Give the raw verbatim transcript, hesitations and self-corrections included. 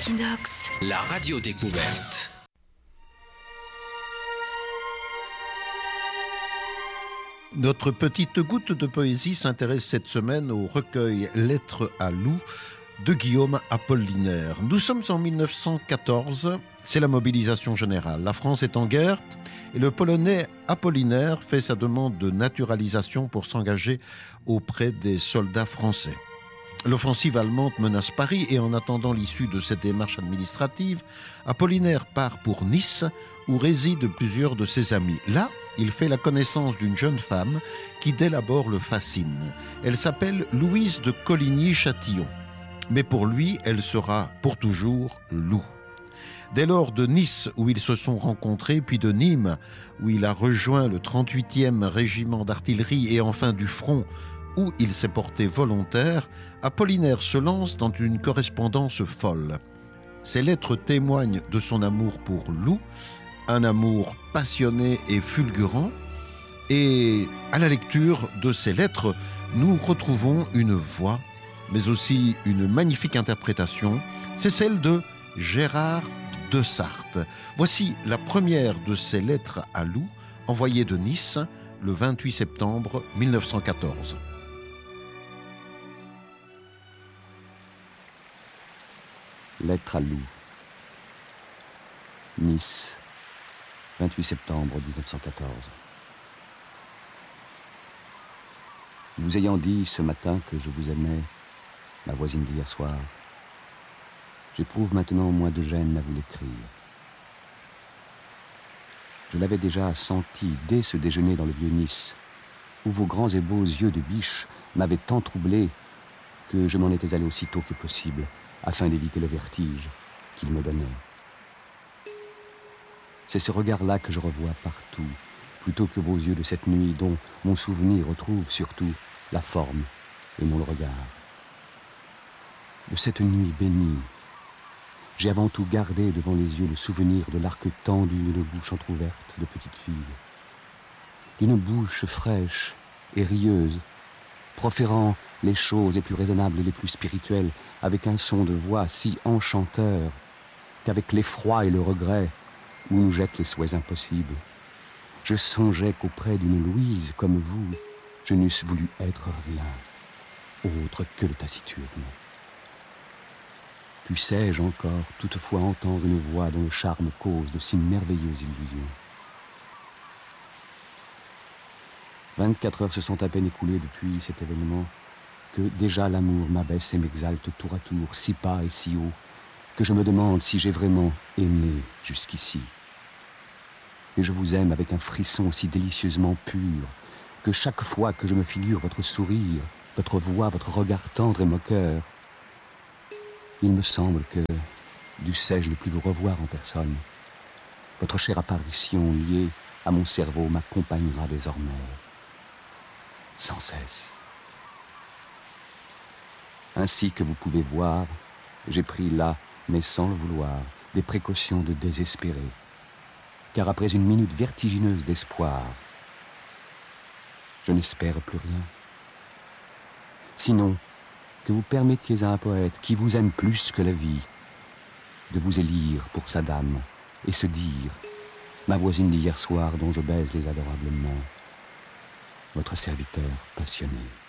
Equinox, la radio découverte. Notre petite goutte de poésie s'intéresse cette semaine au recueil Lettres à Lou de Guillaume Apollinaire. Nous sommes en mille neuf cent quatorze, c'est la mobilisation générale. La France est en guerre et le Polonais Apollinaire fait sa demande de naturalisation pour s'engager auprès des soldats français. L'offensive allemande menace Paris et en attendant l'issue de cette démarche administrative, Apollinaire part pour Nice où résident plusieurs de ses amis. Là, il fait la connaissance d'une jeune femme qui dès l'abord le fascine. Elle s'appelle Louise de Coligny-Châtillon. Mais pour lui, elle sera pour toujours Lou. Dès lors de Nice où ils se sont rencontrés, puis de Nîmes où il a rejoint le trente-huitième régiment d'artillerie et enfin du front où il s'est porté volontaire, Apollinaire se lance dans une correspondance folle. Ses lettres témoignent de son amour pour Lou, un amour passionné et fulgurant, et à la lecture de ces lettres, nous retrouvons une voix, mais aussi une magnifique interprétation, c'est celle de Gérard de Sarthe. Voici la première de ces lettres à Lou, envoyée de Nice le vingt-huit septembre mille neuf cent quatorze. Lettre à Lou. Nice, vingt-huit septembre dix-neuf cent quatorze. Vous ayant dit ce matin que je vous aimais, ma voisine d'hier soir, j'éprouve maintenant moins de gêne à vous l'écrire. Je l'avais déjà senti dès ce déjeuner dans le vieux Nice, où vos grands et beaux yeux de biche m'avaient tant troublé que je m'en étais allé aussitôt que possible, afin d'éviter le vertige qu'il me donnait. C'est ce regard-là que je revois partout, plutôt que vos yeux de cette nuit dont mon souvenir retrouve surtout la forme et non le regard. De cette nuit bénie, j'ai avant tout gardé devant les yeux le souvenir de l'arc tendu d'une bouche entr'ouverte de petite fille, d'une bouche fraîche et rieuse, proférant les choses les plus raisonnables et les plus spirituelles, avec un son de voix si enchanteur qu'avec l'effroi et le regret où nous jettent les souhaits impossibles, je songeais qu'auprès d'une Louise comme vous, je n'eusse voulu être rien, autre que le taciturne. Puissais-je encore toutefois entendre une voix dont le charme cause de si merveilleuses illusions? Vingt-quatre heures se sont à peine écoulées depuis cet événement que déjà l'amour m'abaisse et m'exalte tour à tour, si bas et si haut, que je me demande si j'ai vraiment aimé jusqu'ici. Et je vous aime avec un frisson si délicieusement pur, que chaque fois que je me figure votre sourire, votre voix, votre regard tendre et moqueur, il me semble que, dussé-je ne plus vous revoir en personne, votre chère apparition liée à mon cerveau m'accompagnera désormais, sans cesse. Ainsi que vous pouvez voir, j'ai pris là, mais sans le vouloir, des précautions de désespéré, car après une minute vertigineuse d'espoir, je n'espère plus rien. Sinon, que vous permettiez à un poète qui vous aime plus que la vie de vous élire pour sa dame et se dire, ma voisine d'hier soir dont je baise les adorables mains, votre serviteur passionné.